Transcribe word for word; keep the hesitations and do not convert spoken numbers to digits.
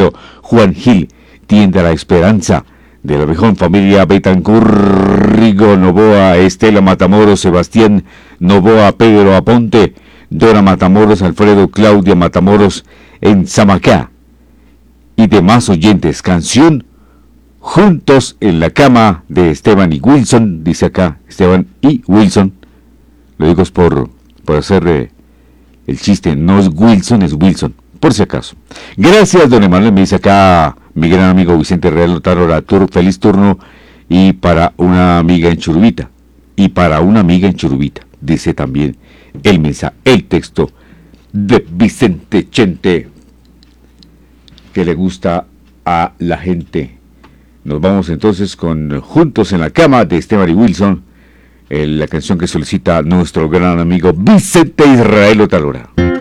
Alfredo, Juan Gil, Tienda La Esperanza, de la mejor familia Betancur, Rigo Novoa, Estela Matamoros, Sebastián Novoa, Pedro Aponte, Dora Matamoros, Alfredo, Claudia Matamoros, en Zamacá, y demás oyentes. Canción Juntos en la Cama de Esteban y Wilson, dice acá Esteban y Wilson. Lo digo es por, por hacer eh, el chiste, no es Wilson, es Wilson, por si acaso. Gracias, don Emanuel, me dice acá mi gran amigo Vicente Real Otaro, tur, feliz turno, y para una amiga en Churubita, y para una amiga en Churubita, dice también el mensaje, el texto de Vicente Chente, que le gusta a la gente. Nos vamos entonces con Juntos en la Cama de Esteban y Wilson, eh, la canción que solicita nuestro gran amigo Vicente Israel Otalora.